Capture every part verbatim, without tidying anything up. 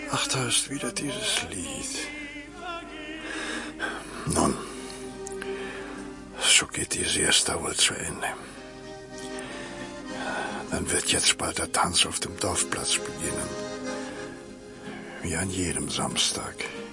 Ach, da ist wieder dieses Lied. Nun, so geht diese erste wohl zu Ende. Dann wird jetzt bald der Tanz auf dem Dorfplatz beginnen. Wie an jedem Samstag.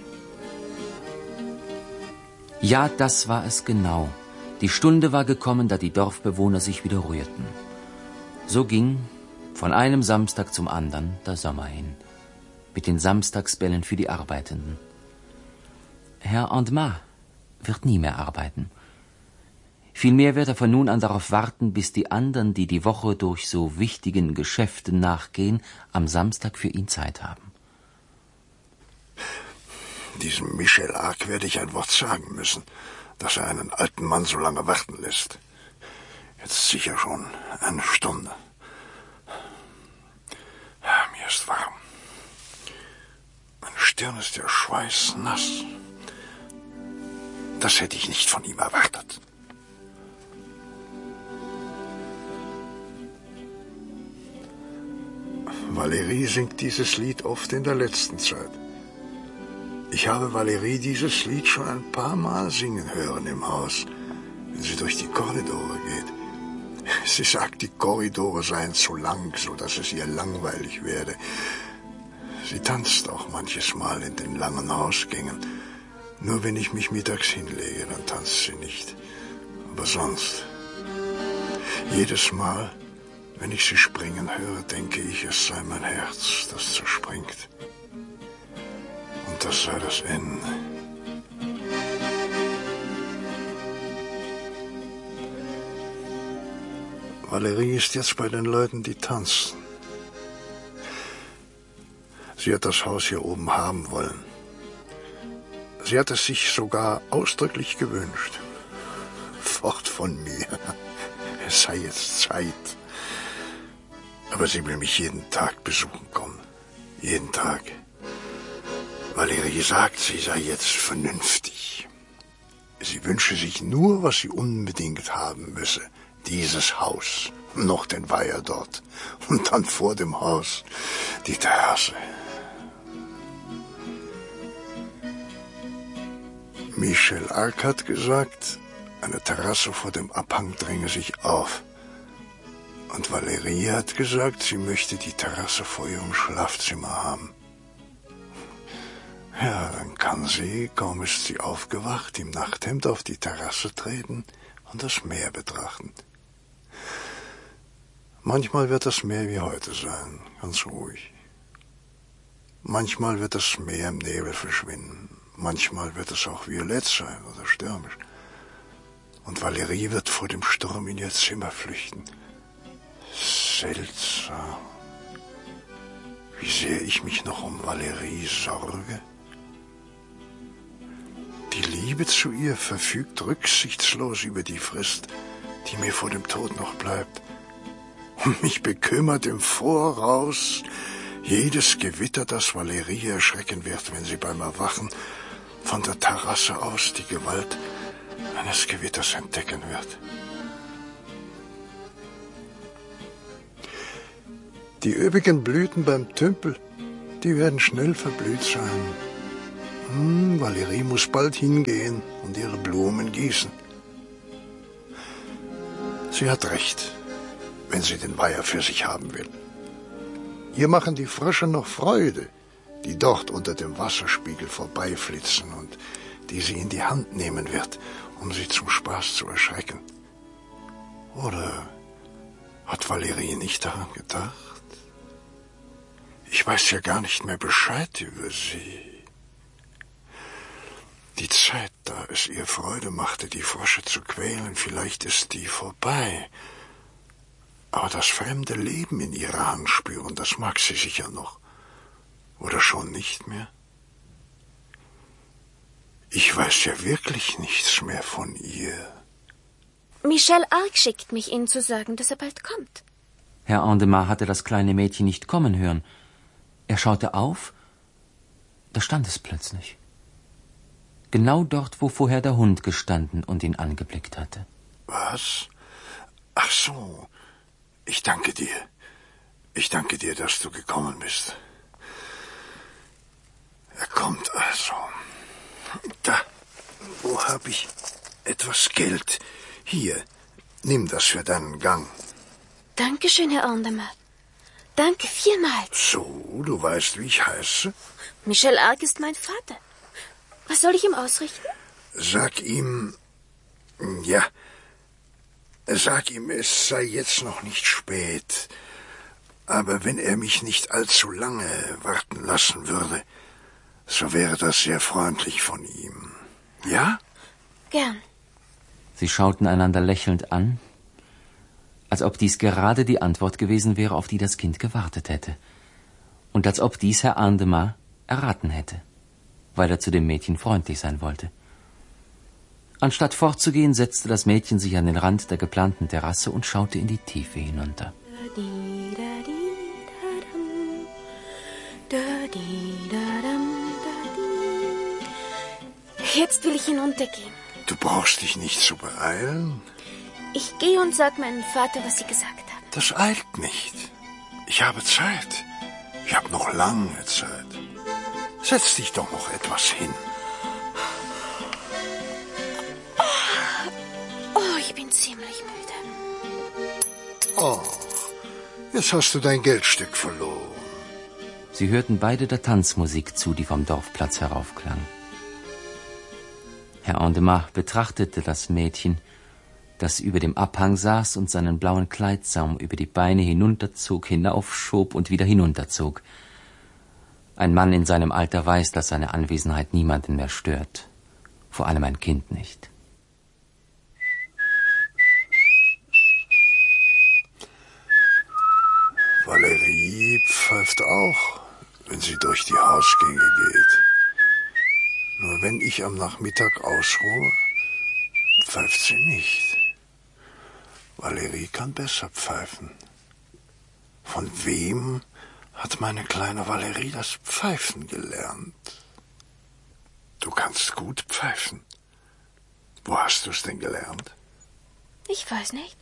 Ja, das war es genau. Die Stunde war gekommen, da die Dorfbewohner sich wieder rührten. So ging von einem Samstag zum anderen der Sommer hin. Mit den Samstagsbällen für die Arbeitenden. Herr Andema wird nie mehr arbeiten. Vielmehr wird er von nun an darauf warten, bis die anderen, die die Woche durch so wichtigen Geschäften nachgehen, am Samstag für ihn Zeit haben. Diesem Michel Arc werde ich ein Wort sagen müssen, dass er einen alten Mann so lange warten lässt. Jetzt sicher schon eine Stunde. Mir ist warm. Meine Stirn ist ja schweißnass. Das hätte ich nicht von ihm erwartet. Valerie singt dieses Lied oft in der letzten Zeit. Ich habe Valerie dieses Lied schon ein paar Mal singen hören im Haus, wenn sie durch die Korridore geht. Sie sagt, die Korridore seien zu lang, so dass es ihr langweilig werde. Sie tanzt auch manches Mal in den langen Hausgängen. Nur wenn ich mich mittags hinlege, dann tanzt sie nicht. Aber sonst, jedes Mal, wenn ich sie springen höre, denke ich, es sei mein Herz, das zerspringt. Und das sei das Ende. Valerie ist jetzt bei den Leuten, die tanzen. Sie hat das Haus hier oben haben wollen. Sie hat es sich sogar ausdrücklich gewünscht. Fort von mir. Es sei jetzt Zeit. Aber sie will mich jeden Tag besuchen kommen. Jeden Tag. Valerie sagt, sie sei jetzt vernünftig. Sie wünsche sich nur, was sie unbedingt haben müsse. Dieses Haus. Noch den Weiher dort. Und dann vor dem Haus die Terrasse. Michel Arc hat gesagt, eine Terrasse vor dem Abhang dränge sich auf. Und Valerie hat gesagt, sie möchte die Terrasse vor ihrem Schlafzimmer haben. Ja, dann kann sie, kaum ist sie aufgewacht, im Nachthemd auf die Terrasse treten und das Meer betrachten. Manchmal wird das Meer wie heute sein, ganz ruhig. Manchmal wird das Meer im Nebel verschwinden. Manchmal wird es auch violett sein oder stürmisch. Und Valerie wird vor dem Sturm in ihr Zimmer flüchten. Seltsam. Wie sehr ich mich noch um Valerie sorge. Die Liebe zu ihr verfügt rücksichtslos über die Frist, die mir vor dem Tod noch bleibt. Und mich bekümmert im Voraus jedes Gewitter, das Valerie erschrecken wird, wenn sie beim Erwachen von der Terrasse aus die Gewalt eines Gewitters entdecken wird. Die übrigen Blüten beim Tümpel, die werden schnell verblüht sein. Hm, Valerie muss bald hingehen und ihre Blumen gießen. Sie hat recht, wenn sie den Weiher für sich haben will. Ihr machen die Frösche noch Freude, die dort unter dem Wasserspiegel vorbeiflitzen und die sie in die Hand nehmen wird, um sie zum Spaß zu erschrecken. Oder hat Valerie nicht daran gedacht? Ich weiß ja gar nicht mehr Bescheid über sie. Die Zeit, da es ihr Freude machte, die Frösche zu quälen, vielleicht ist die vorbei. Aber das fremde Leben in ihrer Hand spüren, das mag sie sicher noch. Oder schon nicht mehr? Ich weiß ja wirklich nichts mehr von ihr. Michel Arc schickt mich, Ihnen zu sagen, dass er bald kommt. Herr Andema hatte das kleine Mädchen nicht kommen hören. Er schaute auf, da stand es plötzlich. Genau dort, wo vorher der Hund gestanden und ihn angeblickt hatte. Was? Ach so. Ich danke dir. Ich danke dir, dass du gekommen bist. kommt also. Da, wo habe ich etwas Geld? Hier, nimm das für deinen Gang. Dankeschön, Herr Andermatt. Danke vielmals. So, du weißt, wie ich heiße? Michel Arc ist mein Vater. Was soll ich ihm ausrichten? Sag ihm, ja, sag ihm, es sei jetzt noch nicht spät. Aber wenn er mich nicht allzu lange warten lassen würde, so wäre das sehr freundlich von ihm. Ja? Gern. Sie schauten einander lächelnd an, als ob dies gerade die Antwort gewesen wäre, auf die das Kind gewartet hätte. Und als ob dies Herr Andermatt erraten hätte, weil er zu dem Mädchen freundlich sein wollte. Anstatt fortzugehen, setzte das Mädchen sich an den Rand der geplanten Terrasse und schaute in die Tiefe hinunter. Jetzt will ich hinuntergehen. Du brauchst dich nicht zu beeilen. Ich gehe und sag meinem Vater, was Sie gesagt haben. Das eilt nicht. Ich habe Zeit. Ich habe noch lange Zeit. Setz dich doch noch etwas hin. Oh, ich bin ziemlich müde. Oh, jetzt hast du dein Geldstück verloren. Sie hörten beide der Tanzmusik zu, die vom Dorfplatz heraufklang. Herr Andermatt betrachtete das Mädchen, das über dem Abhang saß und seinen blauen Kleidsaum über die Beine hinunterzog, hinaufschob und wieder hinunterzog. Ein Mann in seinem Alter weiß, dass seine Anwesenheit niemanden mehr stört, vor allem ein Kind nicht. Valerie pfeift auch, wenn sie durch die Hausgänge geht. Nur wenn ich am Nachmittag ausruhe, pfeift sie nicht. Valerie kann besser pfeifen. Von wem hat meine kleine Valerie das Pfeifen gelernt? Du kannst gut pfeifen. Wo hast du es denn gelernt? Ich weiß nicht.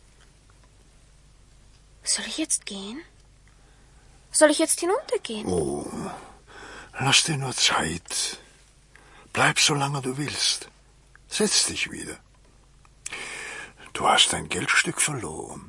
Soll ich jetzt gehen? Soll ich jetzt hinuntergehen? Oh, lass dir nur Zeit. Bleib so lange du willst. Setz dich wieder. Du hast dein Geldstück verloren.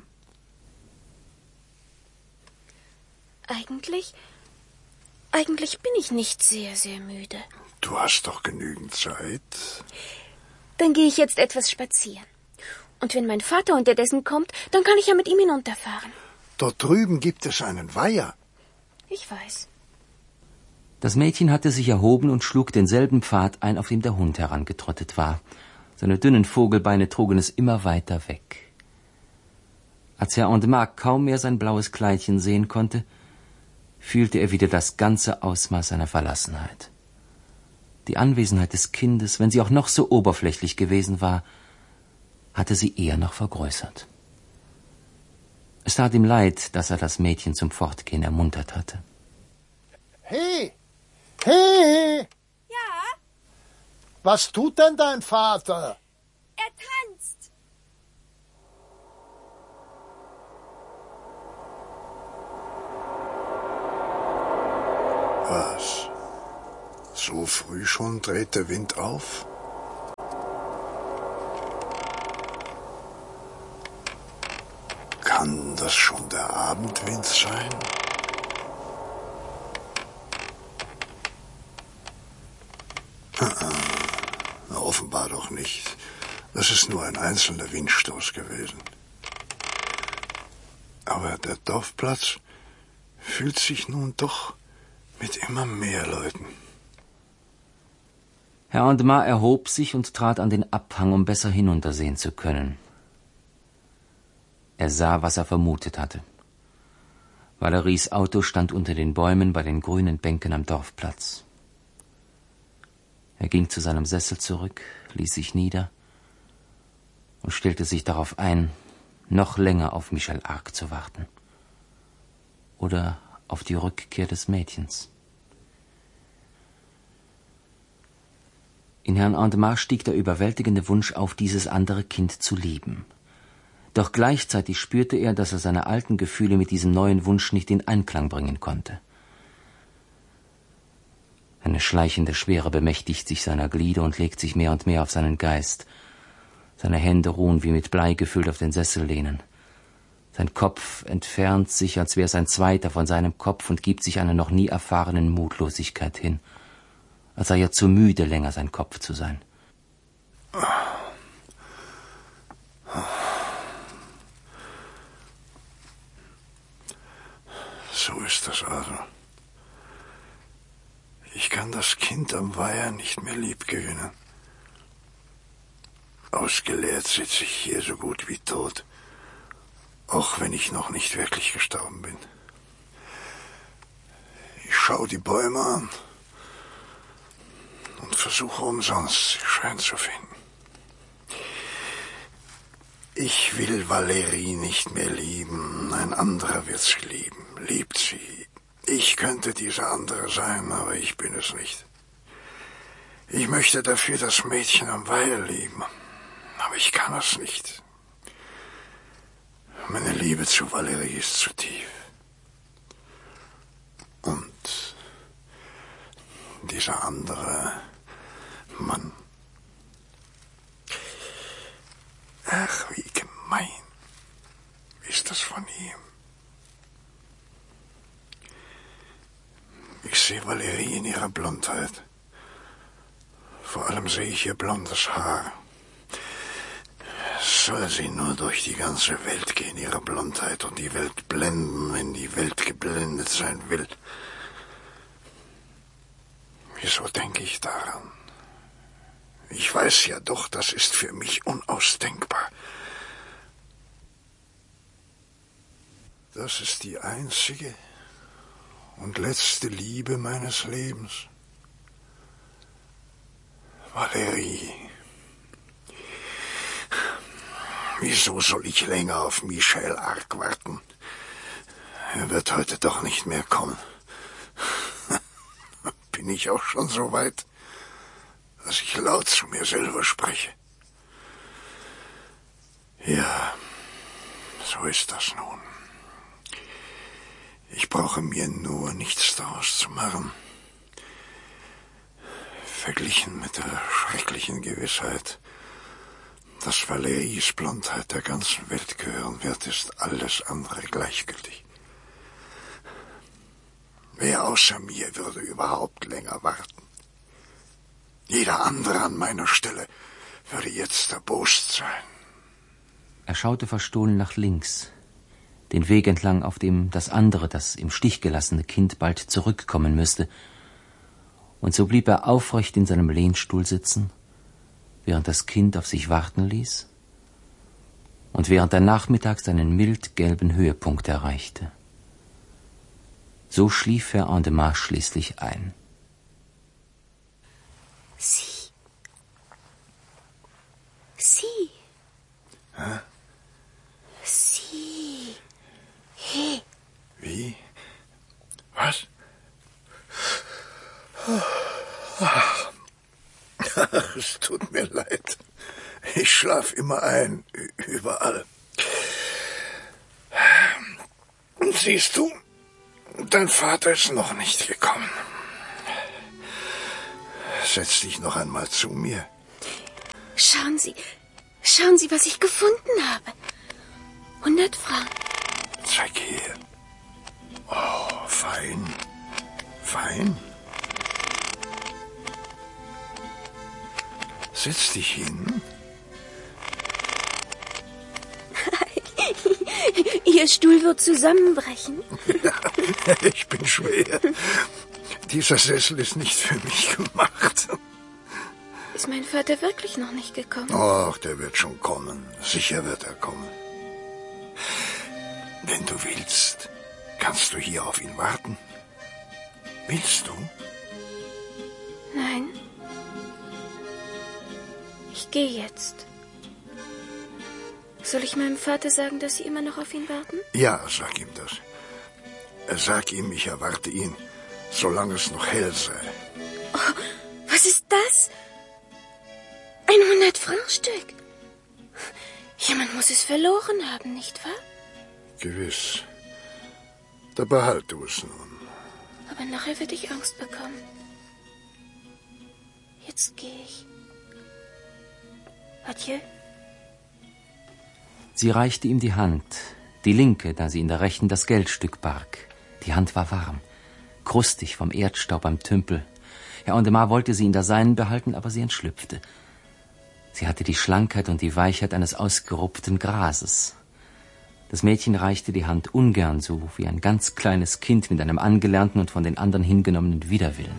Eigentlich, eigentlich bin ich nicht sehr, sehr müde. Du hast doch genügend Zeit. Dann gehe ich jetzt etwas spazieren. Und wenn mein Vater unterdessen kommt, dann kann ich ja mit ihm hinunterfahren. Dort drüben gibt es einen Weiher. Ich weiß. Das Mädchen hatte sich erhoben und schlug denselben Pfad ein, auf dem der Hund herangetrottet war. Seine dünnen Vogelbeine trugen es immer weiter weg. Als Herr Andermatt kaum mehr sein blaues Kleidchen sehen konnte, fühlte er wieder das ganze Ausmaß seiner Verlassenheit. Die Anwesenheit des Kindes, wenn sie auch noch so oberflächlich gewesen war, hatte sie eher noch vergrößert. Es tat ihm leid, dass er das Mädchen zum Fortgehen ermuntert hatte. Hey! Hey! Ja, Was tut denn dein Vater? er tanzt. Was? So früh schon dreht der Wind auf? Kann das schon der Abendwind sein? Na, offenbar doch nicht. Das ist nur ein einzelner Windstoß gewesen. Aber der Dorfplatz fühlt sich nun doch mit immer mehr Leuten. Herr Andermatt erhob sich und trat an den Abhang, um besser hinuntersehen zu können. Er sah, was er vermutet hatte. Valeries Auto stand unter den Bäumen bei den grünen Bänken am Dorfplatz. Er ging zu seinem Sessel zurück, ließ sich nieder und stellte sich darauf ein, noch länger auf Michel Arc zu warten. Oder auf die Rückkehr des Mädchens. In Herrn Andermatt stieg der überwältigende Wunsch auf, dieses andere Kind zu lieben. Doch gleichzeitig spürte er, dass er seine alten Gefühle mit diesem neuen Wunsch nicht in Einklang bringen konnte. Eine schleichende Schwere bemächtigt sich seiner Glieder und legt sich mehr und mehr auf seinen Geist. Seine Hände ruhen wie mit Blei gefüllt auf den Sessellehnen. Sein Kopf entfernt sich, als wäre es ein zweiter von seinem Kopf, und gibt sich einer noch nie erfahrenen Mutlosigkeit hin, als sei er zu müde, länger sein Kopf zu sein. So ist das also. Ich kann das Kind am Weiher nicht mehr liebgewinnen. Ausgeleert sitze ich hier so gut wie tot, auch wenn ich noch nicht wirklich gestorben bin. Ich schaue die Bäume an und versuche umsonst, sie schön zu finden. Ich will Valerie nicht mehr lieben, ein anderer wird sie lieben, liebt sie. Ich könnte dieser andere sein, aber ich bin es nicht. Ich möchte dafür das Mädchen am Weiher lieben, aber ich kann es nicht. Meine Liebe zu Valerie ist zu tief. Und dieser andere Mann. Ach, wie gemein ist das von ihm. Ich sehe Valerie in ihrer Blondheit. Vor allem sehe ich ihr blondes Haar. Soll sie nur durch die ganze Welt gehen, ihre Blondheit, und die Welt blenden, wenn die Welt geblendet sein will. Wieso denke ich daran? Ich weiß ja doch, das ist für mich unausdenkbar. Das ist die einzige und letzte Liebe meines Lebens. Valerie. Wieso soll ich länger auf Michel Arc warten? Er wird heute doch nicht mehr kommen. Bin ich auch schon so weit, dass ich laut zu mir selber spreche? Ja, so ist das nun. Ich brauche mir nur nichts daraus zu machen. Verglichen mit der schrecklichen Gewissheit, dass Valeries Blondheit der ganzen Welt gehören wird, ist alles andere gleichgültig. Wer außer mir würde überhaupt länger warten? Jeder andere an meiner Stelle würde jetzt erbost sein. Er schaute verstohlen nach links, den Weg entlang, auf dem das andere, das im Stich gelassene Kind bald zurückkommen müsste. Und so blieb er aufrecht in seinem Lehnstuhl sitzen, während das Kind auf sich warten ließ und während der Nachmittag seinen mild gelben Höhepunkt erreichte. So schlief Herr Andermatt schließlich ein. Sie. Sie. Hä? Sie. Hey. Wie? Was? Ach, es tut mir leid. Ich schlaf immer ein, überall. Siehst du, dein Vater ist noch nicht gekommen. Setz dich noch einmal zu mir. Schauen Sie, schauen Sie, was ich gefunden habe. Hundert Franken. Zeig her. Oh, fein. Fein. Setz dich hin. Ihr Stuhl wird zusammenbrechen. Ja, ich bin schwer. Dieser Sessel ist nicht für mich gemacht. Ist mein Vater wirklich noch nicht gekommen? Ach, der wird schon kommen. Sicher wird er kommen. Wenn du willst, kannst du hier auf ihn warten. Willst du? Nein. Ich gehe jetzt. Soll ich meinem Vater sagen, dass Sie immer noch auf ihn warten? Ja, sag ihm das. Sag ihm, ich erwarte ihn, solange es noch hell sei. Oh, was ist das? Ein hundert-Franc-Stück. Jemand muss es verloren haben, nicht wahr? Gewiss. Da behalt du es nun. Aber nachher werde ich Angst bekommen. Jetzt gehe ich. Adieu. Sie reichte ihm die Hand, die linke, da sie in der rechten das Geldstück barg. Die Hand war warm, krustig vom Erdstaub am Tümpel. Herr Andemar wollte sie in der seinen behalten, aber sie entschlüpfte. Sie hatte die Schlankheit und die Weichheit eines ausgeruppten Grases. Das Mädchen reichte die Hand ungern, so wie ein ganz kleines Kind mit einem angelernten und von den anderen hingenommenen Widerwillen.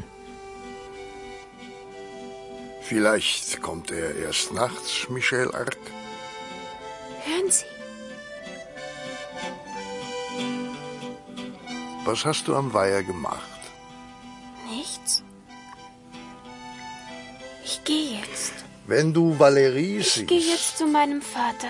Vielleicht kommt er erst nachts, Michel Arc. Hören Sie. Was hast du am Weiher gemacht? Nichts. Ich gehe jetzt. Wenn du Valerie siehst... Ich gehe jetzt zu meinem Vater.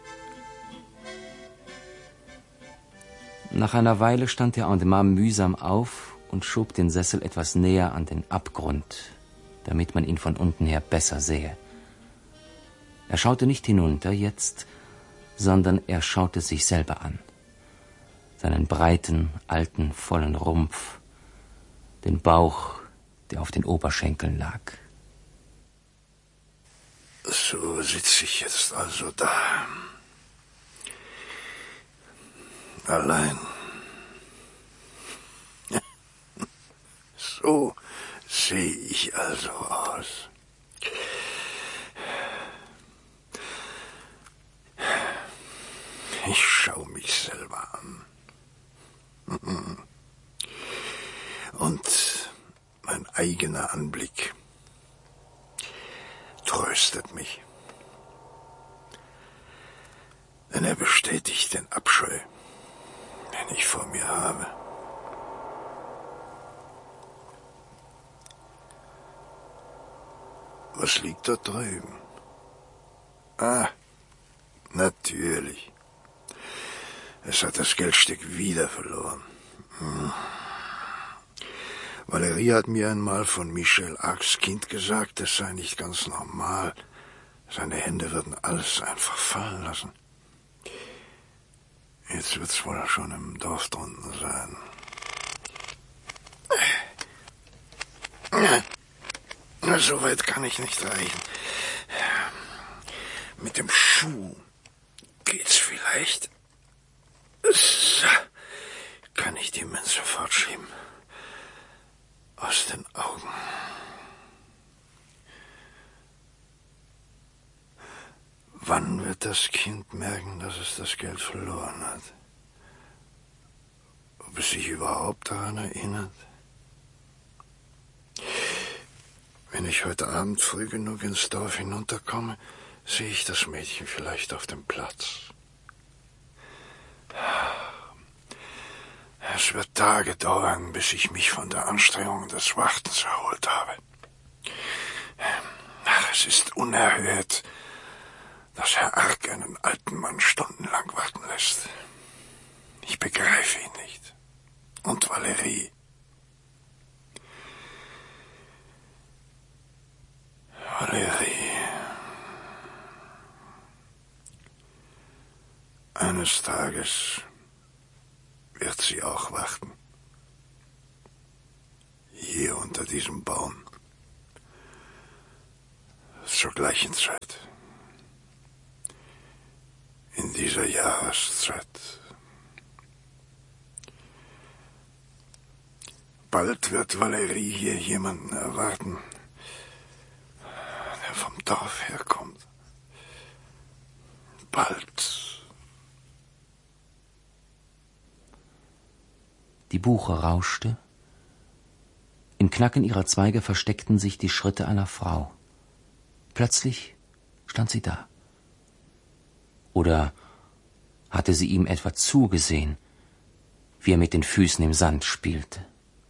Nach einer Weile stand Herr Andemar mühsam auf und schob den Sessel etwas näher an den Abgrund, damit man ihn von unten her besser sähe. Er schaute nicht hinunter jetzt, sondern er schaute sich selber an. Seinen breiten, alten, vollen Rumpf, den Bauch, der auf den Oberschenkeln lag. So sitze ich jetzt also da. Allein. So sehe ich also aus. Ich schaue mich selber an. Und mein eigener Anblick tröstet mich. Denn er bestätigt den Abscheu, den ich vor mir habe. Was liegt da drüben? Ah, natürlich. Es hat das Geldstück wieder verloren. Hm. Valerie hat mir einmal von Michel Arcs Kind gesagt, es sei nicht ganz normal. Seine Hände würden alles einfach fallen lassen. Jetzt wird's wohl schon im Dorf drunten sein. So weit kann ich nicht reichen. Mit dem Schuh geht's vielleicht. So, kann ich die Münze fortschieben. Aus den Augen. Wann wird das Kind merken, dass es das Geld verloren hat? Ob es sich überhaupt daran erinnert? Wenn ich heute Abend früh genug ins Dorf hinunterkomme, sehe ich das Mädchen vielleicht auf dem Platz. Es wird Tage dauern, bis ich mich von der Anstrengung des Wartens erholt habe. Ach, es ist unerhört, dass Herr Arc einen alten Mann stundenlang warten lässt. Ich begreife ihn nicht. Und Valerie. Valerie. Eines Tages wird sie auch warten. Hier unter diesem Baum. Zur gleichen Zeit. In dieser Jahreszeit. Bald wird Valerie hier jemanden erwarten, der vom Dorf herkommt. Bald. Die Buche rauschte. Im Knacken ihrer Zweige versteckten sich die Schritte einer Frau. Plötzlich stand sie da. Oder hatte sie ihm etwa zugesehen, wie er mit den Füßen im Sand spielte?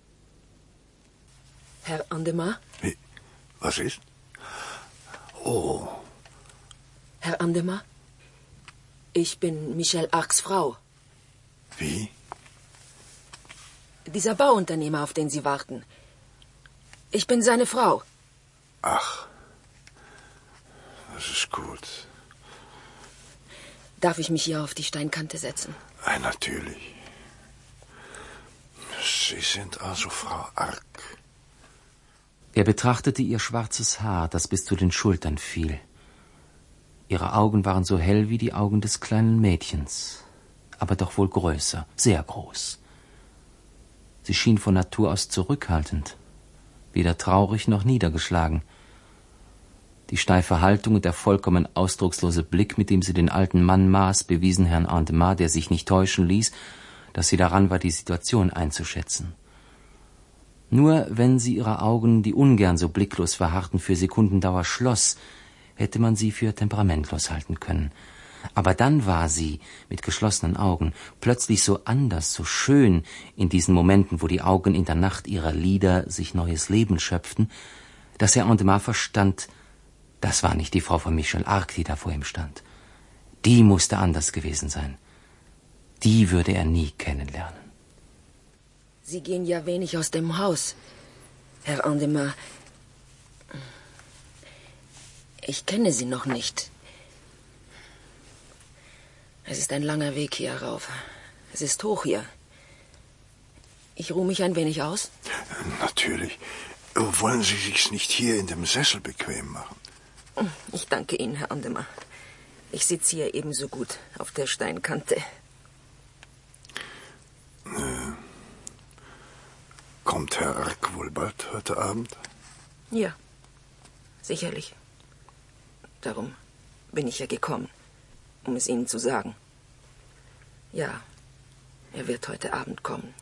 Herr Andemar? Wie? Was ist? Oh. Herr Andemar, ich bin Michel Arcs Frau. Wie? Dieser Bauunternehmer, auf den Sie warten. Ich bin seine Frau. Ach, das ist gut. Darf ich mich hier auf die Steinkante setzen? Ja, natürlich. Sie sind also Frau Arc. Er betrachtete ihr schwarzes Haar, das bis zu den Schultern fiel. Ihre Augen waren so hell wie die Augen des kleinen Mädchens, aber doch wohl größer, sehr groß. Sie schien von Natur aus zurückhaltend, weder traurig noch niedergeschlagen. Die steife Haltung und der vollkommen ausdruckslose Blick, mit dem sie den alten Mann maß, bewiesen Herrn Andemar, der sich nicht täuschen ließ, dass sie daran war, die Situation einzuschätzen. Nur wenn sie ihre Augen, die ungern so blicklos verharrten, für Sekundendauer schloss, hätte man sie für temperamentlos halten können. Aber dann war sie, mit geschlossenen Augen, plötzlich so anders, so schön in diesen Momenten, wo die Augen in der Nacht ihrer Lider sich neues Leben schöpften, dass Herr Andemar verstand, das war nicht die Frau von Michel Arc, die da vor ihm stand. Die musste anders gewesen sein. Die würde er nie kennenlernen. Sie gehen ja wenig aus dem Haus, Herr Andemar. Ich kenne Sie noch nicht. Es ist ein langer Weg hier rauf. Es ist hoch hier. Ich ruhe mich ein wenig aus? Natürlich. Wollen Sie sich's nicht hier in dem Sessel bequem machen? Ich danke Ihnen, Herr Andemar. Ich sitze hier ebenso gut auf der Steinkante. Äh, kommt Herr Arc wohl bald heute Abend? Ja, sicherlich. Darum bin ich ja gekommen, um es Ihnen zu sagen. Ja, er wird heute Abend kommen.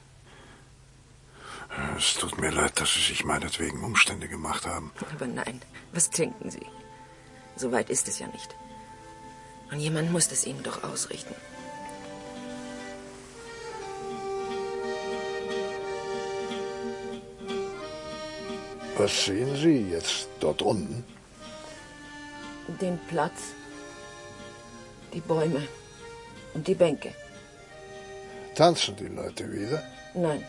Es tut mir leid, dass Sie sich meinetwegen Umstände gemacht haben. Aber nein, was denken Sie? So weit ist es ja nicht. Und jemand muss es Ihnen doch ausrichten. Was sehen Sie jetzt dort unten? Den Platz, die Bäume und die Bänke. Tanzen die Leute wieder? Nein.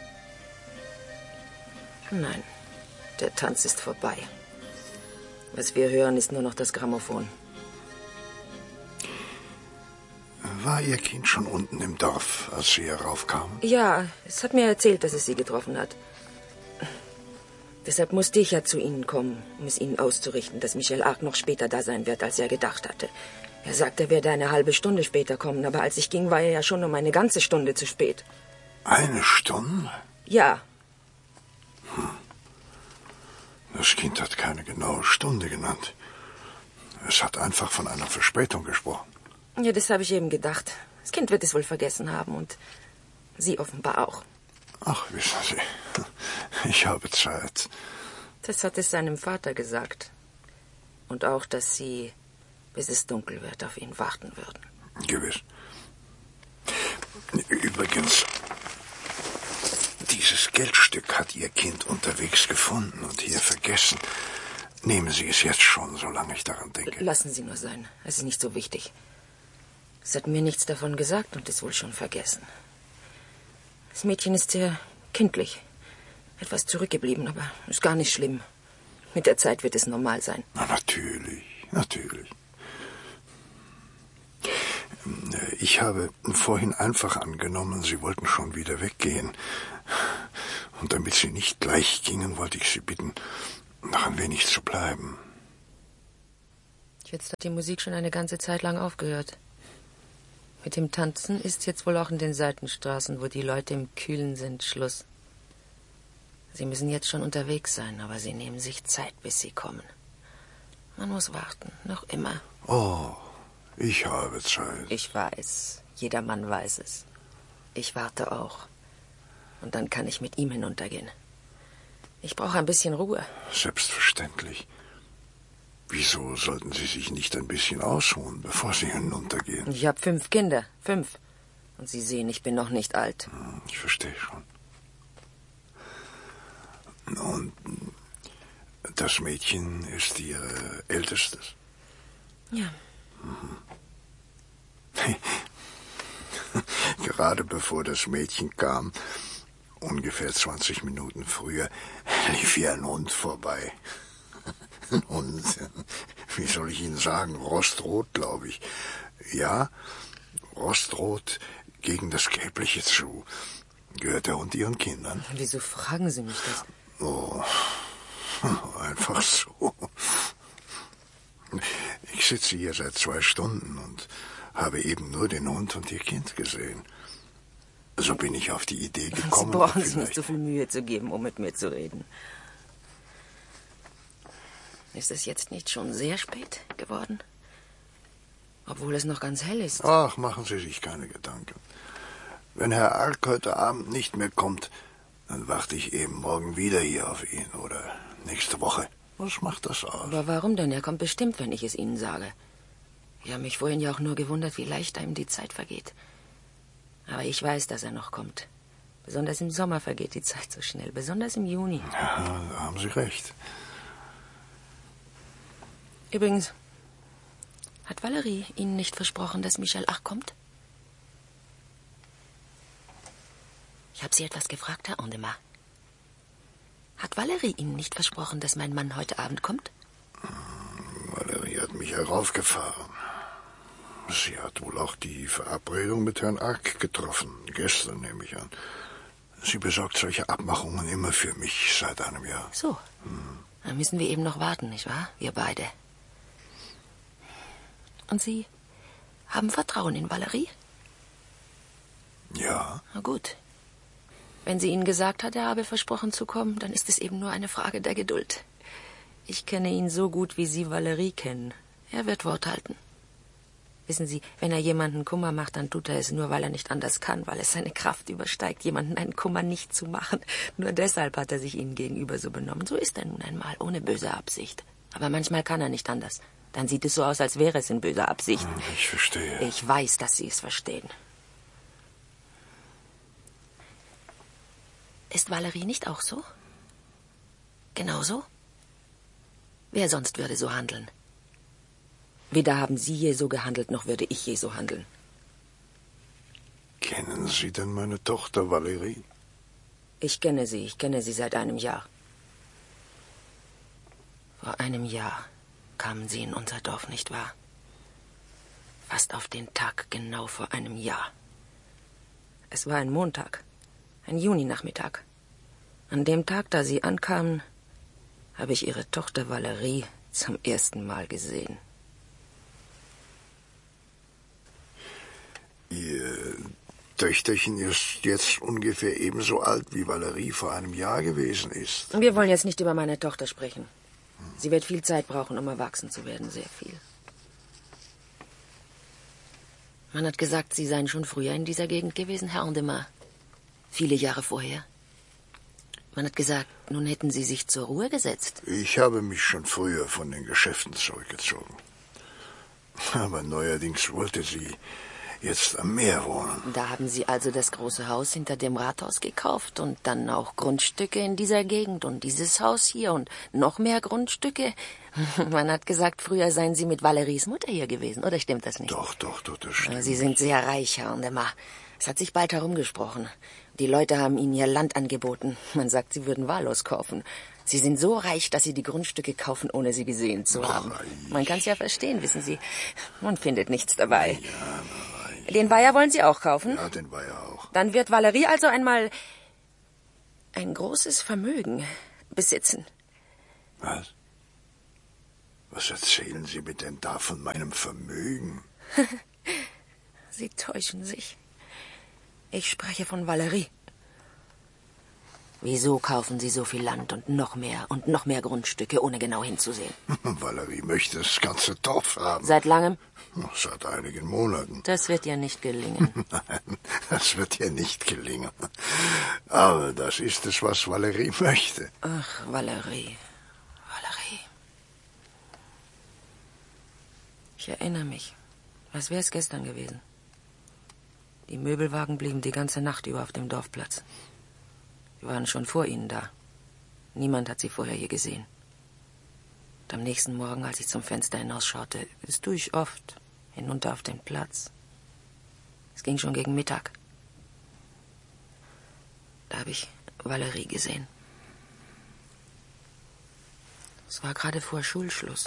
Nein, der Tanz ist vorbei. Was wir hören, ist nur noch das Grammophon. War Ihr Kind schon unten im Dorf, als Sie heraufkamen? Ja, es hat mir erzählt, dass es Sie getroffen hat. Deshalb musste ich ja zu Ihnen kommen, um es Ihnen auszurichten, dass Michel Arc noch später da sein wird, als er gedacht hatte. Er sagte, er werde eine halbe Stunde später kommen, aber als ich ging, war er ja schon um eine ganze Stunde zu spät. Eine Stunde? Ja. Hm. Das Kind hat keine genaue Stunde genannt. Es hat einfach von einer Verspätung gesprochen. Ja, das habe ich eben gedacht. Das Kind wird es wohl vergessen haben und Sie offenbar auch. Ach, wissen Sie, ich habe Zeit. Das hat es seinem Vater gesagt. Und auch, dass Sie, bis es dunkel wird, auf ihn warten würden. Gewiss. Übrigens, dieses Geldstück hat Ihr Kind unterwegs gefunden und hier vergessen. Nehmen Sie es jetzt schon, solange ich daran denke. Lassen Sie nur sein. Es ist nicht so wichtig. Es hat mir nichts davon gesagt und ist wohl schon vergessen. Das Mädchen ist sehr kindlich. Etwas zurückgeblieben, aber ist gar nicht schlimm. Mit der Zeit wird es normal sein. Na, natürlich, natürlich. Ich habe vorhin einfach angenommen, Sie wollten schon wieder weggehen. Und damit Sie nicht gleich gingen, wollte ich Sie bitten, noch ein wenig zu bleiben. Jetzt hat die Musik schon eine ganze Zeit lang aufgehört. Mit dem Tanzen ist jetzt wohl auch in den Seitenstraßen, wo die Leute im Kühlen sind, Schluss. Sie müssen jetzt schon unterwegs sein, aber Sie nehmen sich Zeit, bis Sie kommen. Man muss warten, noch immer. Oh, ich habe Zeit. Ich weiß, jeder Mann weiß es. Ich warte auch. Und dann kann ich mit ihm hinuntergehen. Ich brauche ein bisschen Ruhe. Selbstverständlich. Wieso sollten Sie sich nicht ein bisschen ausruhen, bevor Sie hinuntergehen? Ich habe fünf Kinder. Fünf. Und Sie sehen, ich bin noch nicht alt. Ich verstehe schon. Und das Mädchen ist Ihr ältestes? Ja. Mhm. Gerade bevor das Mädchen kam, ungefähr zwanzig Minuten früher, lief hier ein Hund vorbei. Und, wie soll ich Ihnen sagen, rostrot, glaube ich. Ja, rostrot gegen das Gelbliche zu. Gehört der Hund Ihren Kindern? Wieso fragen Sie mich das? Oh, einfach so. Ich sitze hier seit zwei Stunden und habe eben nur den Hund und ihr Kind gesehen. So bin ich auf die Idee gekommen. Sie brauchen sich vielleicht... nicht so viel Mühe zu geben, um mit mir zu reden. Ist es jetzt nicht schon sehr spät geworden? Obwohl es noch ganz hell ist. Ach, machen Sie sich keine Gedanken. Wenn Herr Ark heute Abend nicht mehr kommt, dann warte ich eben morgen wieder hier auf ihn oder nächste Woche. Was macht das aus? Aber warum denn? Er kommt bestimmt, wenn ich es Ihnen sage. Ich habe mich vorhin ja auch nur gewundert, wie leicht einem die Zeit vergeht. Aber ich weiß, dass er noch kommt. Besonders im Sommer vergeht die Zeit so schnell. Besonders im Juni. Ja, da haben Sie recht. Übrigens, hat Valerie Ihnen nicht versprochen, dass Michel Ark kommt? Ich habe Sie etwas gefragt, Herr Andemar. Hat Valerie Ihnen nicht versprochen, dass mein Mann heute Abend kommt? Valerie hat mich heraufgefahren. Sie hat wohl auch die Verabredung mit Herrn Ark getroffen. Gestern, nehme ich an. Sie besorgt solche Abmachungen immer für mich seit einem Jahr. So. Hm. Dann müssen wir eben noch warten, nicht wahr? Wir beide. Und Sie haben Vertrauen in Valerie? Ja. Na gut. Wenn sie Ihnen gesagt hat, er habe versprochen zu kommen, dann ist es eben nur eine Frage der Geduld. Ich kenne ihn so gut, wie Sie Valerie kennen. Er wird Wort halten. Wissen Sie, wenn er jemanden Kummer macht, dann tut er es nur, weil er nicht anders kann, weil es seine Kraft übersteigt, jemanden einen Kummer nicht zu machen. Nur deshalb hat er sich Ihnen gegenüber so benommen. So ist er nun einmal, ohne böse Absicht. Aber manchmal kann er nicht anders. Dann sieht es so aus, als wäre es in böser Absicht. Ich verstehe. Ich weiß, dass Sie es verstehen. Ist Valerie nicht auch so? Genauso? Wer sonst würde so handeln? Weder haben Sie je so gehandelt, noch würde ich je so handeln. Kennen Sie denn meine Tochter Valerie? Ich kenne sie, ich kenne sie seit einem Jahr. Vor einem Jahr kamen Sie in unser Dorf, nicht wahr? Fast auf den Tag, genau vor einem Jahr. Es war ein Montag. Ein Juninachmittag. An dem Tag, da Sie ankamen, habe ich Ihre Tochter Valerie zum ersten Mal gesehen. Ihr Töchterchen ist jetzt ungefähr ebenso alt, wie Valerie vor einem Jahr gewesen ist. Wir wollen jetzt nicht über meine Tochter sprechen. Sie wird viel Zeit brauchen, um erwachsen zu werden, sehr viel. Man hat gesagt, Sie seien schon früher in dieser Gegend gewesen, Herr Andemar. Viele Jahre vorher. Man hat gesagt, nun hätten Sie sich zur Ruhe gesetzt. Ich habe mich schon früher von den Geschäften zurückgezogen. Aber neuerdings wollte sie jetzt am Meer wohnen. Da haben Sie also das große Haus hinter dem Rathaus gekauft und dann auch Grundstücke in dieser Gegend und dieses Haus hier und noch mehr Grundstücke. Man hat gesagt, früher seien Sie mit Valeries Mutter hier gewesen, oder stimmt das nicht? Doch, doch, doch, das stimmt. Sie sind sehr reich, Herr Andemar. Es hat sich bald herumgesprochen. Die Leute haben Ihnen ihr Land angeboten. Man sagt, Sie würden wahllos kaufen. Sie sind so reich, dass Sie die Grundstücke kaufen, ohne sie gesehen zu haben. Man kann es ja verstehen, wissen Sie. Man findet nichts dabei. Ja, den Weiher wollen Sie auch kaufen? Ja, den Weiher auch. Dann wird Valerie also einmal ein großes Vermögen besitzen. Was? Was erzählen Sie mir denn da von meinem Vermögen? Sie täuschen sich. Ich spreche von Valerie. Wieso kaufen Sie so viel Land und noch mehr und noch mehr Grundstücke, ohne genau hinzusehen? Valerie möchte das ganze Dorf haben. Seit langem? Seit einigen Monaten. Das wird ihr nicht gelingen. Nein, das wird ihr nicht gelingen. Aber das ist es, was Valerie möchte. Ach, Valerie. Valerie. Ich erinnere mich. Was wäre es gestern gewesen? Die Möbelwagen blieben die ganze Nacht über auf dem Dorfplatz. Sie waren schon vor Ihnen da. Niemand hat sie vorher hier gesehen. Und am nächsten Morgen, als ich zum Fenster hinausschaute, das tue ich oft, hinunter auf den Platz. Es ging schon gegen Mittag. Da habe ich Valerie gesehen. Es war gerade vor Schulschluss.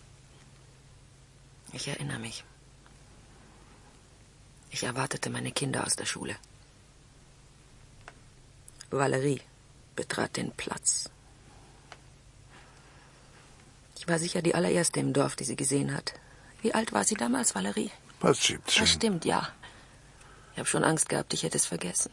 Ich erinnere mich. Ich erwartete meine Kinder aus der Schule. Valerie betrat den Platz. Ich war sicher die allererste im Dorf, die sie gesehen hat. Wie alt war sie damals, Valerie? Fast siebzehn. Das stimmt, ja. Ich habe schon Angst gehabt, ich hätte es vergessen.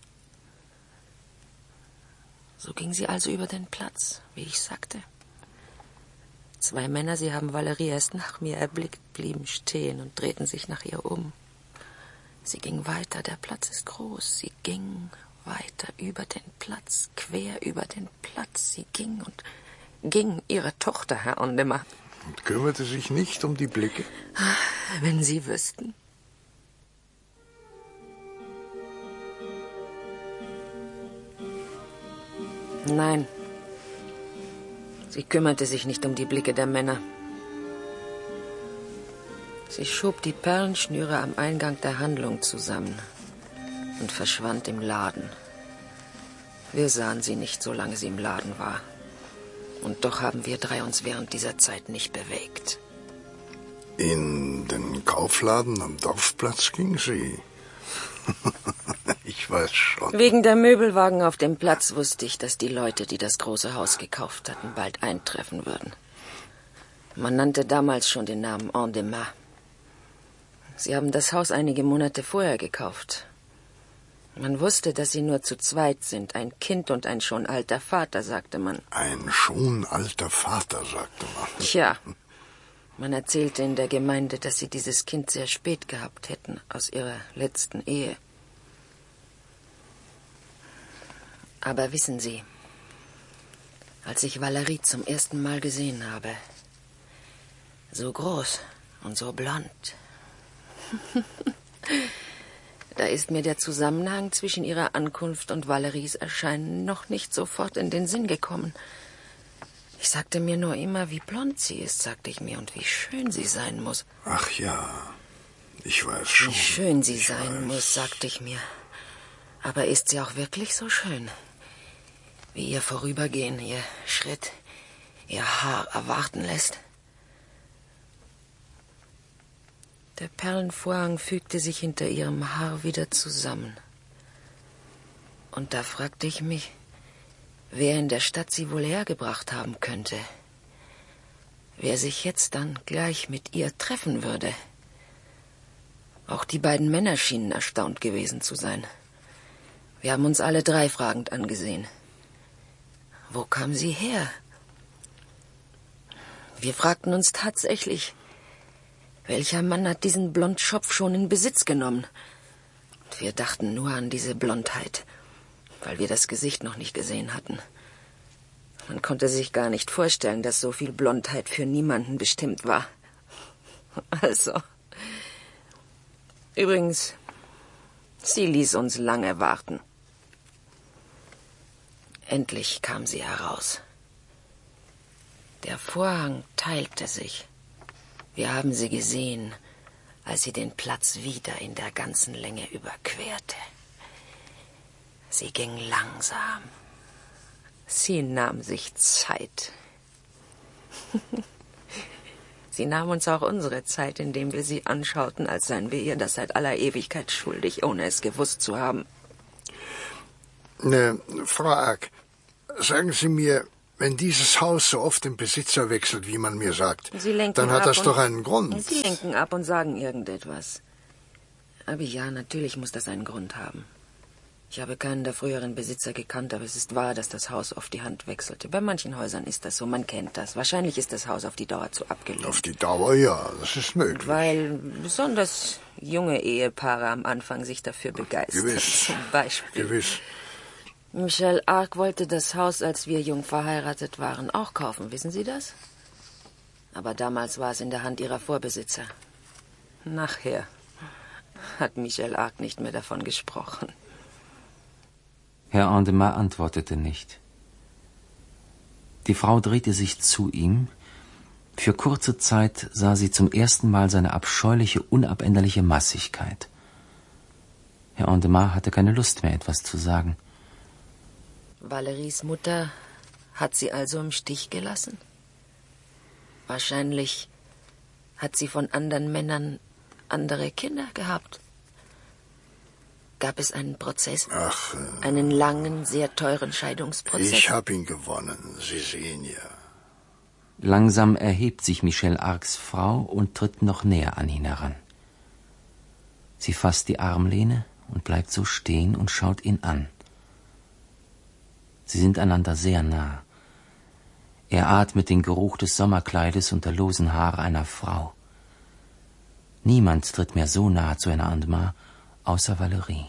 So ging sie also über den Platz, wie ich sagte. Zwei Männer, sie haben Valerie erst nach mir erblickt, blieben stehen und drehten sich nach ihr um. Sie ging weiter, der Platz ist groß. Sie ging weiter über den Platz, quer über den Platz. Sie ging und ging, ihre Tochter, Herr Ondemar. Und kümmerte sich nicht um die Blicke? Wenn Sie wüssten. Nein. Sie kümmerte sich nicht um die Blicke der Männer. Sie schob die Perlenschnüre am Eingang der Handlung zusammen und verschwand im Laden. Wir sahen sie nicht, solange sie im Laden war. Und doch haben wir drei uns während dieser Zeit nicht bewegt. In den Kaufladen am Dorfplatz ging sie. Ich weiß schon. Wegen der Möbelwagen auf dem Platz wusste ich, dass die Leute, die das große Haus gekauft hatten, bald eintreffen würden. Man nannte damals schon den Namen Ondemar. Sie haben das Haus einige Monate vorher gekauft. Man wusste, dass sie nur zu zweit sind. Ein Kind und ein schon alter Vater, sagte man. Ein schon alter Vater, sagte man. Tja, man erzählte in der Gemeinde, dass sie dieses Kind sehr spät gehabt hätten, aus ihrer letzten Ehe. Aber wissen Sie, als ich Valerie zum ersten Mal gesehen habe, so groß und so blond, da ist mir der Zusammenhang zwischen ihrer Ankunft und Valeries Erscheinen noch nicht sofort in den Sinn gekommen. Ich sagte mir nur immer, wie blond sie ist, sagte ich mir, und wie schön sie sein muss. Ach ja, ich weiß schon. Wie schön sie ich sein weiß. muss, sagte ich mir. Aber ist sie auch wirklich so schön? Wie ihr Vorübergehen, ihr Schritt, ihr Haar erwarten lässt? Der Perlenvorhang fügte sich hinter ihrem Haar wieder zusammen. Und da fragte ich mich, wer in der Stadt sie wohl hergebracht haben könnte. Wer sich jetzt dann gleich mit ihr treffen würde. Auch die beiden Männer schienen erstaunt gewesen zu sein. Wir haben uns alle drei fragend angesehen. Wo kam sie her? Wir fragten uns tatsächlich, welcher Mann hat diesen Blondschopf schon in Besitz genommen? Und wir dachten nur an diese Blondheit, weil wir das Gesicht noch nicht gesehen hatten. Man konnte sich gar nicht vorstellen, dass so viel Blondheit für niemanden bestimmt war. Also, übrigens, sie ließ uns lange warten. Endlich kam sie heraus. Der Vorhang teilte sich. Wir haben sie gesehen, als sie den Platz wieder in der ganzen Länge überquerte. Sie ging langsam. Sie nahm sich Zeit. Sie nahm uns auch unsere Zeit, indem wir sie anschauten, als seien wir ihr das seit aller Ewigkeit schuldig, ohne es gewusst zu haben. Ne, Frau Ark, sagen Sie mir, wenn dieses Haus so oft den Besitzer wechselt, wie man mir sagt, Sie lenken dann hat ab das doch einen Grund. Sie lenken ab und sagen irgendetwas. Aber ja, natürlich muss das einen Grund haben. Ich habe keinen der früheren Besitzer gekannt, aber es ist wahr, dass das Haus oft die Hand wechselte. Bei manchen Häusern ist das so, man kennt das. Wahrscheinlich ist das Haus auf die Dauer zu abgelehnt. Auf die Dauer, ja, das ist möglich. Weil besonders junge Ehepaare am Anfang sich dafür begeistern. Gewiss. Zum Beispiel. Gewiss. Michel Arc wollte das Haus, als wir jung verheiratet waren, auch kaufen. Wissen Sie das? Aber damals war es in der Hand ihrer Vorbesitzer. Nachher hat Michel Arc nicht mehr davon gesprochen. Herr Ondemar antwortete nicht. Die Frau drehte sich zu ihm. Für kurze Zeit sah sie zum ersten Mal seine abscheuliche, unabänderliche Massigkeit. Herr Ondemar hatte keine Lust mehr, etwas zu sagen. Valeries Mutter hat sie also im Stich gelassen? Wahrscheinlich hat sie von anderen Männern andere Kinder gehabt. Gab es einen Prozess? Ach, äh, einen langen, sehr teuren Scheidungsprozess? ich habe ihn gewonnen, Sie sehen ja. Langsam erhebt sich Michel Arcs Frau und tritt noch näher an ihn heran. Sie fasst die Armlehne und bleibt so stehen und schaut ihn an. Sie sind einander sehr nah. Er atmet den Geruch des Sommerkleides und der losen Haare einer Frau. Niemand tritt mehr so nah zu Herrn Andemar, außer Valerie.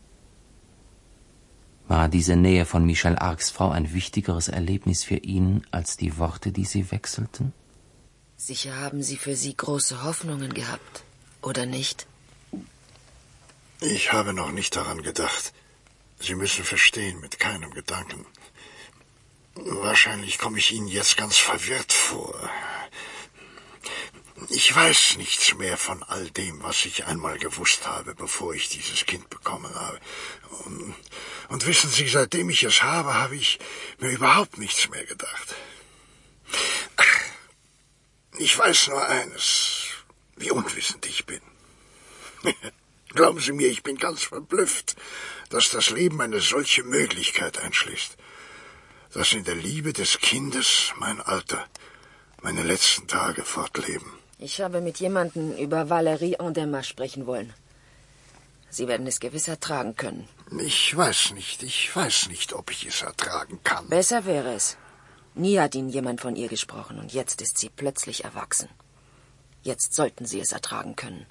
War diese Nähe von Michel Arcs Frau ein wichtigeres Erlebnis für ihn als die Worte, die sie wechselten? Sicher haben Sie für sie große Hoffnungen gehabt, oder nicht? Ich habe noch nicht daran gedacht. Sie müssen verstehen, mit keinem Gedanken. Wahrscheinlich komme ich Ihnen jetzt ganz verwirrt vor. Ich weiß nichts mehr von all dem, was ich einmal gewusst habe, bevor ich dieses Kind bekommen habe. Und, und wissen Sie, seitdem ich es habe, habe ich mir überhaupt nichts mehr gedacht. Ich weiß nur eines, wie unwissend ich bin. Glauben Sie mir, ich bin ganz verblüfft, dass das Leben eine solche Möglichkeit einschließt. Dass in der Liebe des Kindes mein Alter, meine letzten Tage fortleben. Ich habe mit jemandem über Valerie Andemar sprechen wollen. Sie werden es gewiss ertragen können. Ich weiß nicht, ich weiß nicht, ob ich es ertragen kann. Besser wäre es. Nie hat Ihnen jemand von ihr gesprochen und jetzt ist sie plötzlich erwachsen. Jetzt sollten Sie es ertragen können.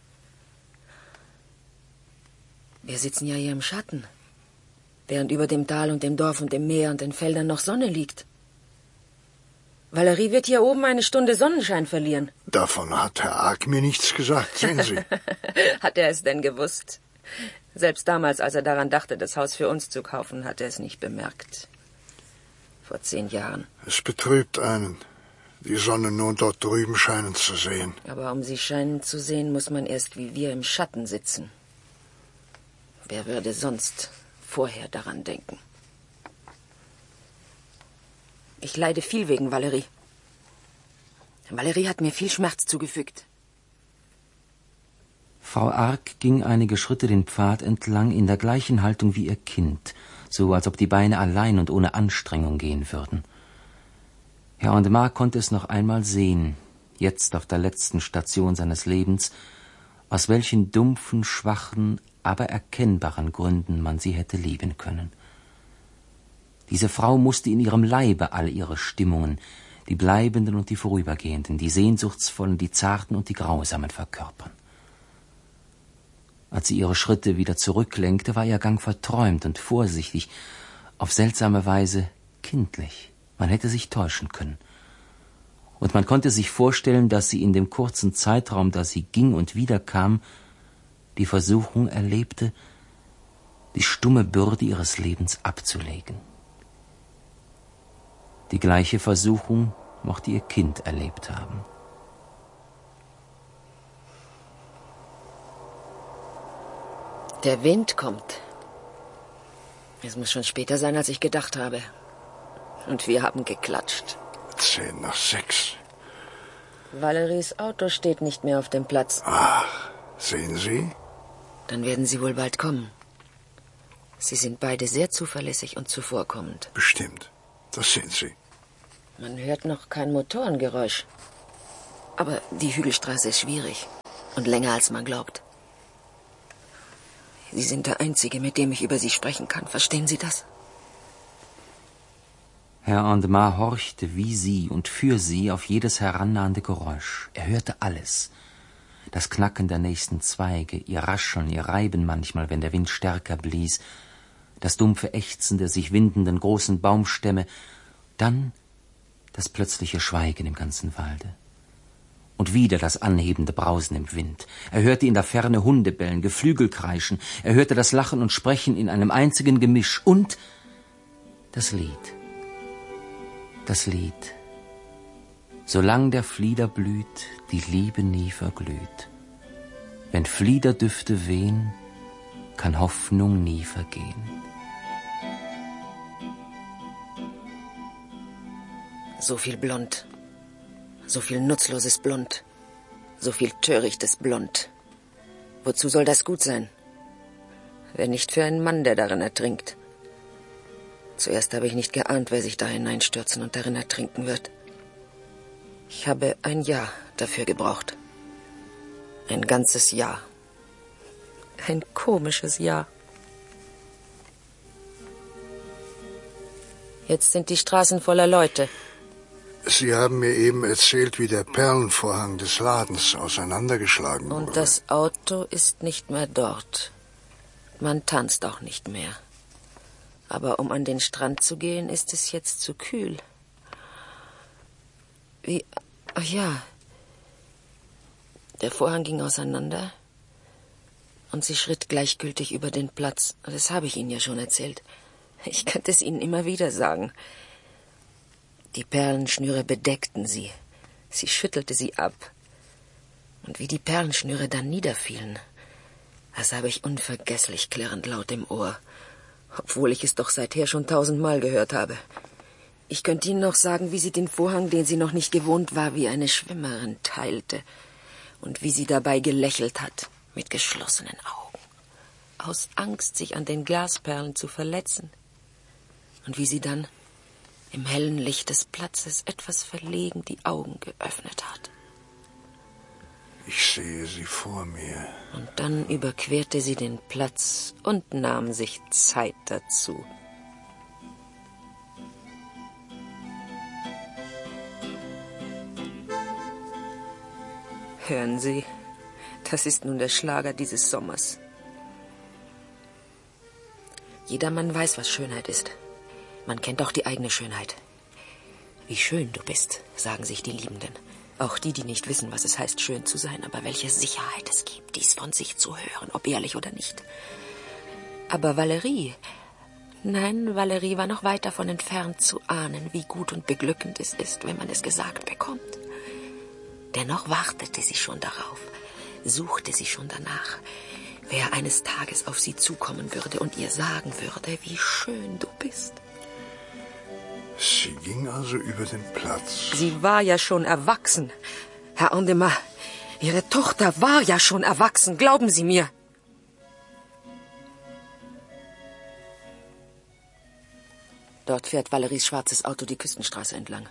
Wir sitzen ja hier im Schatten, während über dem Tal und dem Dorf und dem Meer und den Feldern noch Sonne liegt. Valerie wird hier oben eine Stunde Sonnenschein verlieren. Davon hat Herr Arc mir nichts gesagt, sehen Sie. Hat er es denn gewusst? Selbst damals, als er daran dachte, das Haus für uns zu kaufen, hat er es nicht bemerkt. Vor zehn Jahren. Es betrübt einen, die Sonne nur dort drüben scheinen zu sehen. Aber um sie scheinen zu sehen, muss man erst wie wir im Schatten sitzen. Wer würde sonst vorher daran denken? Ich leide viel wegen Valerie. Valerie hat mir viel Schmerz zugefügt. Frau Arc ging einige Schritte den Pfad entlang in der gleichen Haltung wie ihr Kind, so als ob die Beine allein und ohne Anstrengung gehen würden. Herr Andemar konnte es noch einmal sehen, jetzt auf der letzten Station seines Lebens, aus welchen dumpfen, schwachen, aber erkennbaren Gründen man sie hätte lieben können. Diese Frau musste in ihrem Leibe all ihre Stimmungen, die bleibenden und die vorübergehenden, die sehnsuchtsvollen, die zarten und die grausamen verkörpern. Als sie ihre Schritte wieder zurücklenkte, war ihr Gang verträumt und vorsichtig, auf seltsame Weise kindlich. Man hätte sich täuschen können. Und man konnte sich vorstellen, dass sie in dem kurzen Zeitraum, da sie ging und wiederkam, die Versuchung erlebte, die stumme Bürde ihres Lebens abzulegen. Die gleiche Versuchung mochte ihr Kind erlebt haben. Der Wind kommt. Es muss schon später sein, als ich gedacht habe. Und wir haben geklatscht. Zehn nach sechs. Valeries Auto steht nicht mehr auf dem Platz. Ach, sehen Sie? Dann werden sie wohl bald kommen. Sie sind beide sehr zuverlässig und zuvorkommend. Bestimmt. Das sind Sie. Man hört noch kein Motorengeräusch. Aber die Hügelstraße ist schwierig und länger, als man glaubt. Sie sind der Einzige, mit dem ich über Sie sprechen kann. Verstehen Sie das? Herr Andemar horchte wie sie und für sie auf jedes herannahende Geräusch. Er hörte alles. Das Knacken der nächsten Zweige, ihr Rascheln, ihr Reiben manchmal, wenn der Wind stärker blies, das dumpfe Ächzen der sich windenden großen Baumstämme, dann das plötzliche Schweigen im ganzen Walde. Und wieder das anhebende Brausen im Wind. Er hörte in der Ferne Hunde bellen, Geflügel kreischen. Er hörte das Lachen und Sprechen in einem einzigen Gemisch. Und das Lied. Das Lied. Solang der Flieder blüht, die Liebe nie verglüht. Wenn Fliederdüfte wehen, kann Hoffnung nie vergehen. So viel Blond. So viel nutzloses Blond. So viel törichtes Blond. Wozu soll das gut sein? Wenn nicht für einen Mann, der darin ertrinkt. Zuerst habe ich nicht geahnt, wer sich da hineinstürzen und darin ertrinken wird. Ich habe ein Jahr dafür gebraucht. Ein ganzes Jahr. Ein komisches Jahr. Jetzt sind die Straßen voller Leute. Sie haben mir eben erzählt, wie der Perlenvorhang des Ladens auseinandergeschlagen wurde. Und das Auto ist nicht mehr dort. Man tanzt auch nicht mehr. Aber um an den Strand zu gehen, ist es jetzt zu kühl. Wie... Ach ja. Der Vorhang ging auseinander und sie schritt gleichgültig über den Platz. Das habe ich Ihnen ja schon erzählt. Ich könnte es Ihnen immer wieder sagen. Die Perlenschnüre bedeckten sie. Sie schüttelte sie ab. Und wie die Perlenschnüre dann niederfielen, das habe ich unvergesslich klirrend laut im Ohr, obwohl ich es doch seither schon tausendmal gehört habe. Ich könnte Ihnen noch sagen, wie sie den Vorhang, den sie noch nicht gewohnt war, wie eine Schwimmerin teilte und wie sie dabei gelächelt hat, mit geschlossenen Augen, aus Angst, sich an den Glasperlen zu verletzen, und wie sie dann im hellen Licht des Platzes etwas verlegen die Augen geöffnet hat. Ich sehe sie vor mir. Und dann überquerte sie den Platz und nahm sich Zeit dazu. Hören Sie, das ist nun der Schlager dieses Sommers. Jedermann weiß, was Schönheit ist. Man kennt auch die eigene Schönheit. Wie schön du bist, sagen sich die Liebenden. Auch die, die nicht wissen, was es heißt, schön zu sein, aber welche Sicherheit es gibt, dies von sich zu hören, ob ehrlich oder nicht. Aber Valerie, nein, Valerie war noch weit davon entfernt zu ahnen, wie gut und beglückend es ist, wenn man es gesagt bekommt. Dennoch wartete sie schon darauf, suchte sie schon danach, wer eines Tages auf sie zukommen würde und ihr sagen würde, wie schön du bist. Sie ging also über den Platz. Sie war ja schon erwachsen. Herr Andermatt, Ihre Tochter war ja schon erwachsen, glauben Sie mir. Dort fährt Valeries schwarzes Auto die Küstenstraße entlang.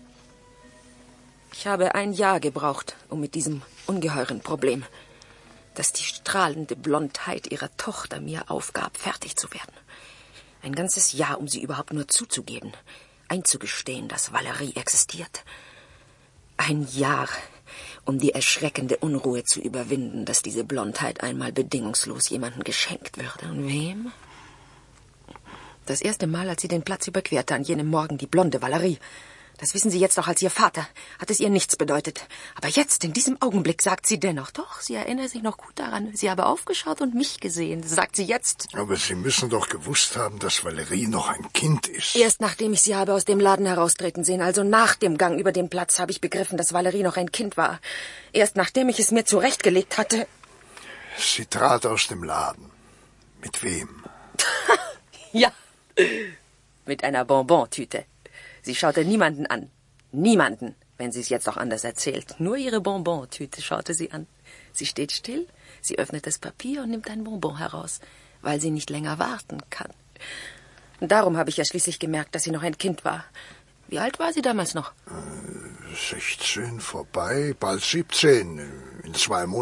Ich habe ein Jahr gebraucht, um mit diesem ungeheuren Problem, das die strahlende Blondheit ihrer Tochter mir aufgab, fertig zu werden. Ein ganzes Jahr, um sie überhaupt nur zuzugeben, einzugestehen, dass Valerie existiert. Ein Jahr, um die erschreckende Unruhe zu überwinden, dass diese Blondheit einmal bedingungslos jemandem geschenkt würde. Und wem? Das erste Mal, als sie den Platz überquerte, an jenem Morgen, die blonde Valerie. Das wissen Sie jetzt doch als Ihr Vater. Hat es ihr nichts bedeutet. Aber jetzt, in diesem Augenblick, sagt sie dennoch, doch, sie erinnert sich noch gut daran. Sie habe aufgeschaut und mich gesehen, sagt sie jetzt. Aber Sie müssen doch gewusst haben, dass Valerie noch ein Kind ist. Erst nachdem ich sie habe aus dem Laden heraustreten sehen, also nach dem Gang über den Platz, habe ich begriffen, dass Valerie noch ein Kind war. Erst nachdem ich es mir zurechtgelegt hatte. Sie trat aus dem Laden. Mit wem? Ja, mit einer Bonbontüte. Sie schaute niemanden an. Niemanden, wenn sie es jetzt auch anders erzählt. Nur ihre Bonbontüte schaute sie an. Sie steht still, sie öffnet das Papier und nimmt ein Bonbon heraus, weil sie nicht länger warten kann. Und darum habe ich ja schließlich gemerkt, dass sie noch ein Kind war. Wie alt war sie damals noch? Äh, sechzehn vorbei, bald siebzehn. In zwei Monaten.